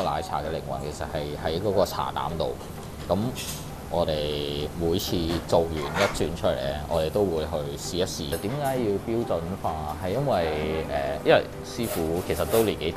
個奶茶嘅靈魂其實係喺嗰個茶膽度。咁我哋每次做完一轉出嚟咧，我哋都會去試一試。點解要標準化？係因為師傅其實都年紀